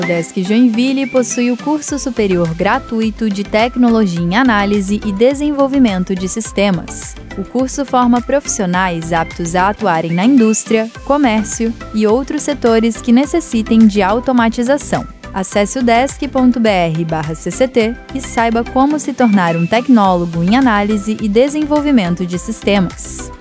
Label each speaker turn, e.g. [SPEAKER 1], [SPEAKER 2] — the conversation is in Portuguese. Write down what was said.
[SPEAKER 1] O Udesc Joinville possui o curso superior gratuito de Tecnologia em Análise e Desenvolvimento de Sistemas. O curso forma profissionais aptos a atuarem na indústria, comércio e outros setores que necessitem de automatização. Acesse udesc.br/cct e saiba como se tornar um tecnólogo em análise e desenvolvimento de sistemas.